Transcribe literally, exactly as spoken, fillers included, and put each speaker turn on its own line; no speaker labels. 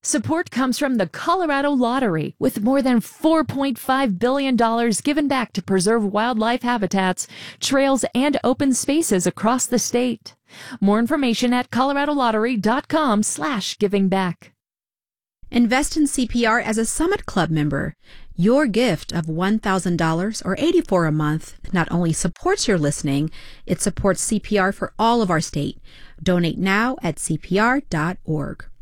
Support comes from the Colorado Lottery, with more than four point five billion dollars given back to preserve wildlife habitats, trails, and open spaces across the state. More information at coloradolottery.com slash giving back.
Invest in C P R as a Summit Club member. Your gift of one thousand dollars or eighty-four dollars a month not only supports your listening, it supports C P R for all of our state. Donate now at C P R dot org.